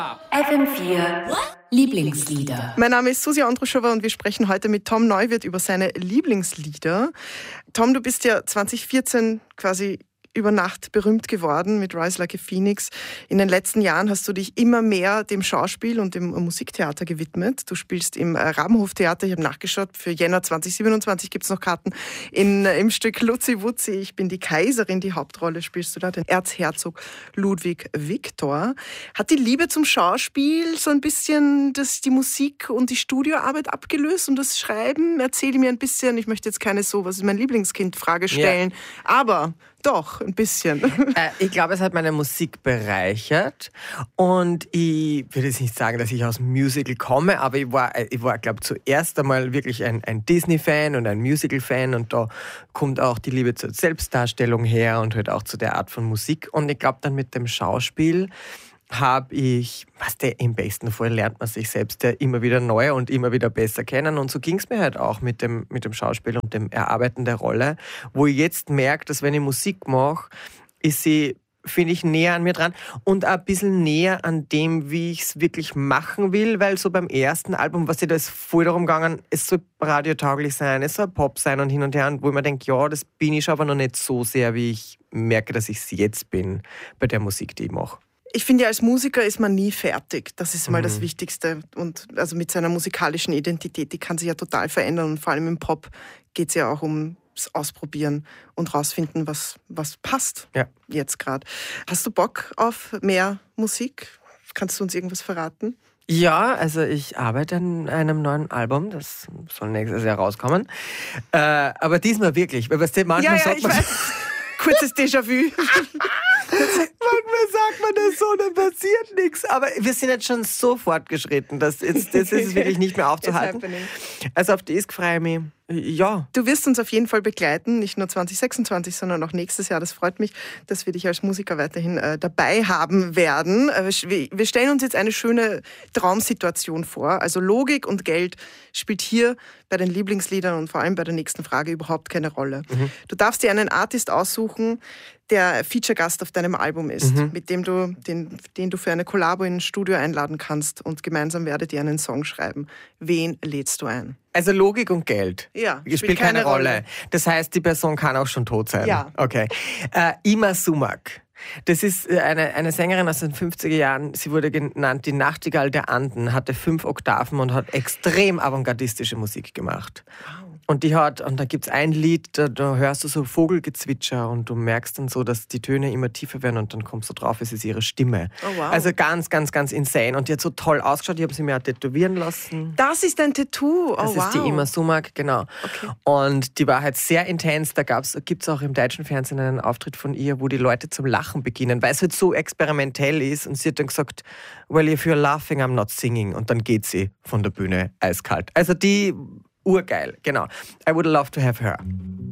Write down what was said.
FM4 Lieblingslieder. Mein Name ist Susi Andruschova und wir sprechen heute mit Tom Neuwirth über seine Lieblingslieder. Tom, du bist ja 2014 quasi über Nacht berühmt geworden mit Rise Like a Phoenix. In den letzten Jahren hast du dich immer mehr dem Schauspiel und dem Musiktheater gewidmet. Du spielst im Rabenhoftheater, ich habe nachgeschaut, für Jänner 2027 gibt es noch Karten, im Stück Luzi Wutzi, ich bin die Kaiserin, die Hauptrolle spielst du da, den Erzherzog Ludwig Viktor. Hat die Liebe zum Schauspiel so ein bisschen die Musik und die Studioarbeit abgelöst und das Schreiben? Erzähle mir ein bisschen, ich möchte jetzt keine so, was ist mein Lieblingskind, Frage stellen, aber doch, ein bisschen. Ich glaube, es hat meine Musik bereichert und ich würde jetzt nicht sagen, dass ich aus dem Musical komme, aber ich war glaube ich, zuerst einmal wirklich ein Disney-Fan und ein Musical-Fan und da kommt auch die Liebe zur Selbstdarstellung her und halt auch zu der Art von Musik und ich glaube dann mit dem Schauspiel habe ich, im besten Fall lernt man sich selbst ja immer wieder neu und immer wieder besser kennen. Und so ging es mir halt auch mit dem Schauspiel und dem Erarbeiten der Rolle, wo ich jetzt merke, dass wenn ich Musik mache, ist sie, finde ich, näher an mir dran und auch ein bisschen näher an dem, wie ich es wirklich machen will, weil so beim ersten Album, da ist voll darum gegangen, es soll radiotauglich sein, es soll Pop sein und hin und her, und wo ich mir denke, ja, das bin ich aber noch nicht so sehr, wie ich merke, dass ich es jetzt bin bei der Musik, die ich mache. Ich finde ja, als Musiker ist man nie fertig. Das ist mal das Wichtigste. Und also mit seiner musikalischen Identität, die kann sich ja total verändern. Und vor allem im Pop geht es ja auch ums Ausprobieren und rausfinden, was passt jetzt gerade. Hast du Bock auf mehr Musik? Kannst du uns irgendwas verraten? Ja, also ich arbeite an einem neuen Album, das soll nächstes Jahr rauskommen. Aber diesmal wirklich, weil manchmal sagt man... Kurzes Déjà-vu. Manchmal sagt man das so, dann passiert nichts. Aber wir sind jetzt schon so fortgeschritten, das ist wirklich nicht mehr aufzuhalten. Also auf das freue ich mich. Ja. Du wirst uns auf jeden Fall begleiten, nicht nur 2026, sondern auch nächstes Jahr. Das freut mich, dass wir dich als Musiker weiterhin dabei haben werden. Wir stellen uns jetzt eine schöne Traumsituation vor. Also Logik und Geld spielt hier bei den Lieblingsliedern und vor allem bei der nächsten Frage überhaupt keine Rolle. Du darfst dir einen Artist aussuchen, der Feature-Gast auf deinem Album ist, mit dem den du für eine Kollabo in ein Studio einladen kannst und gemeinsam werdet ihr einen Song schreiben. Wen lädst du ein? Also Logik und Geld. Ja, spielt keine Rolle. Das heißt, die Person kann auch schon tot sein. Ja. Okay. Ima Sumac. Das ist eine Sängerin aus den 50er Jahren. Sie wurde genannt die Nachtigall der Anden, hatte 5 Oktaven und hat extrem avantgardistische Musik gemacht. Wow. Und da gibt es ein Lied, da hörst du so Vogelgezwitscher und du merkst dann so, dass die Töne immer tiefer werden und dann kommst du drauf, es ist ihre Stimme. Oh, wow. Also ganz, ganz, ganz insane. Und die hat so toll ausgeschaut, ich habe sie mir auch tätowieren lassen. Das ist ein Tattoo? Das ist die Ima Sumac, genau. Okay. Und die war halt sehr intens. Da gibt es auch im deutschen Fernsehen einen Auftritt von ihr, wo die Leute zum Lachen beginnen, weil es halt so experimentell ist. Und sie hat dann gesagt, well, if you're laughing, I'm not singing. Und dann geht sie von der Bühne eiskalt. Also die urgeil, genau. I would love to have her.